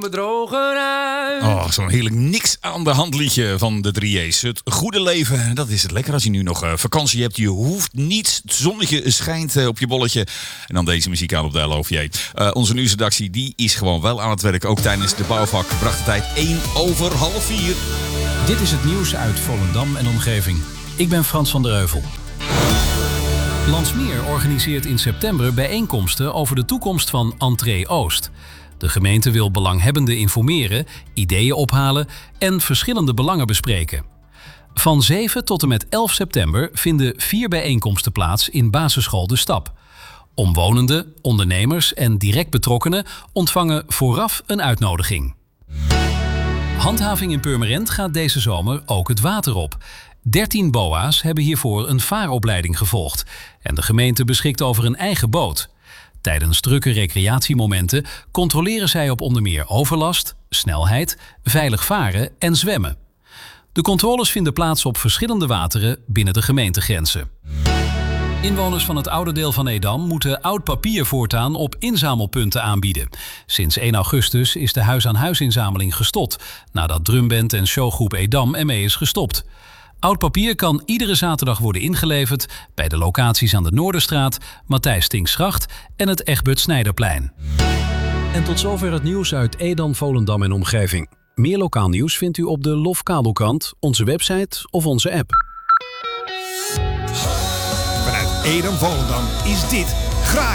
bedrogen uit. Oh, zo'n heerlijk niks aan de hand liedje van de 3A's. Het goede leven, dat is het lekker als je nu nog vakantie hebt. Je hoeft niets, het zonnetje schijnt op je bolletje. En dan deze muziek aan op de LOVJ. Onze nieuwsredactie die is gewoon wel aan het werk. Ook tijdens de bouwvak bracht de tijd 4:01. Dit is het nieuws uit Volendam en omgeving. Ik ben Frans van der Heuvel. Landsmeer organiseert in september bijeenkomsten over de toekomst van Entree Oost. De gemeente wil belanghebbenden informeren, ideeën ophalen en verschillende belangen bespreken. Van 7 tot en met 11 september vinden 4 bijeenkomsten plaats in basisschool De Stap. Omwonenden, ondernemers en direct betrokkenen ontvangen vooraf een uitnodiging. Handhaving in Purmerend gaat deze zomer ook het water op. 13 BOA's hebben hiervoor een vaaropleiding gevolgd. En de gemeente beschikt over een eigen boot. Tijdens drukke recreatiemomenten controleren zij op onder meer overlast, snelheid, veilig varen en zwemmen. De controles vinden plaats op verschillende wateren binnen de gemeentegrenzen. Inwoners van het oude deel van Edam moeten oud papier voortaan op inzamelpunten aanbieden. Sinds 1 augustus is de huis-aan-huis-inzameling gestopt, nadat drumband en showgroep Edam ermee is gestopt. Oud papier kan iedere zaterdag worden ingeleverd bij de locaties aan de Noorderstraat, Matthijs Tinksgracht en het Egbert Snijderplein. En tot zover het nieuws uit Edam, Volendam en omgeving. Meer lokaal nieuws vindt u op de LOF Kabelkrant, onze website of onze app. Vanuit Edam, Volendam is dit